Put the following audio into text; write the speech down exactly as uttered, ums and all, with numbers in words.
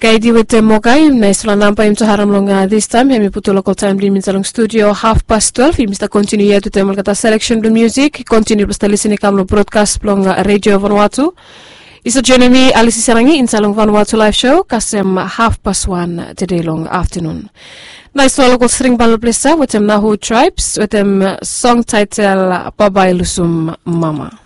Kaidi with the Mogai, nice Lanampa im Saharam Longa this time, Hemi put local time limits along studio half past twelve. You Mister Continue here to Temalkata selection the music, continue to listening to broadcast Longa Radio Vanuatu. Isa joining me Alice Sarangi in Salong Vanuatu live show, Kasem half past one today long afternoon. Nice local string band plesa with them Nahu tribes with them song title Babai Lusum Mama.